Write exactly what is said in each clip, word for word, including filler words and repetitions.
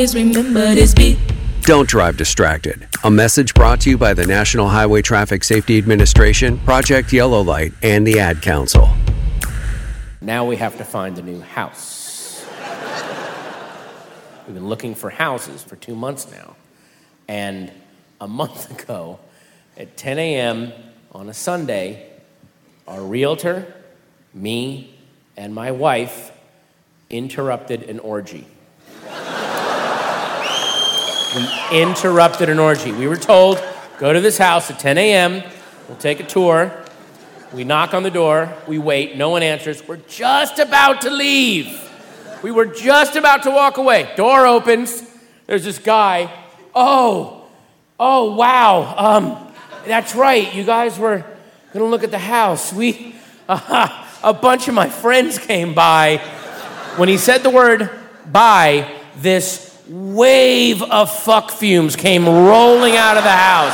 Remember this beat. Don't drive distracted. A message brought to you by the National Highway Traffic Safety Administration, Project Yellow Light, and the Ad Council. Now we have to find a new house. We've been looking for houses for two months now. And a month ago, at ten a.m. on a Sunday, our realtor, me, and my wife interrupted an orgy. We interrupted an orgy. We were told, go to this house at ten a.m., we'll take a tour. We knock on the door, we wait, no one answers. We're just about to leave. We were just about to walk away. Door opens, there's this guy. Oh, oh, wow. Um, that's right, you guys were gonna look at the house. We, uh, a bunch of my friends came by. When he said the word by, this wave of fuck fumes came rolling out of the house,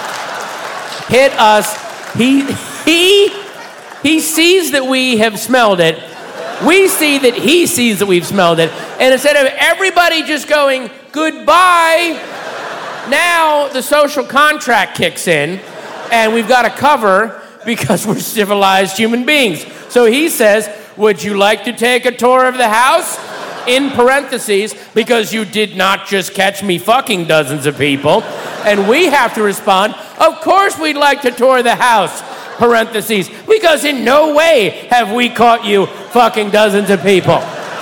hit us. He he he sees that we have smelled it. We see that he sees that we've smelled it. And instead of everybody just going goodbye, now the social contract kicks in, and we've got to cover because we're civilized human beings. So he says, "Would you like to take a tour of the house?" In parentheses, because you did not just catch me fucking dozens of people. And we have to respond, of course we'd like to tour the house, parentheses, because in no way have we caught you fucking dozens of people.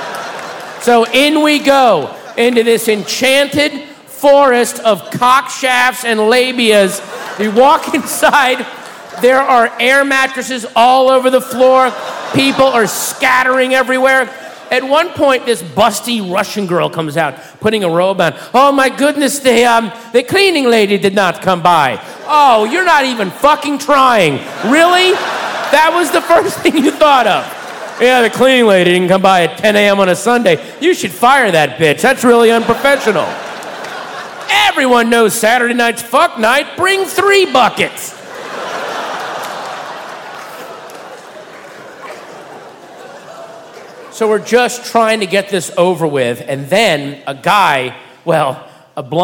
So in we go into this enchanted forest of cock shafts and labias. We walk inside, there are air mattresses all over the floor. People are scattering everywhere. At one point, this busty Russian girl comes out, putting a robe on. Oh my goodness, the, um, the cleaning lady did not come by. Oh, you're not even fucking trying. Really? That was the first thing you thought of. Yeah, the cleaning lady didn't come by at ten a.m. on a Sunday. You should fire that bitch. That's really unprofessional. Everyone knows Saturday night's fuck night. Bring three buckets. So we're just trying to get this over with, and then a guy, well, a blonde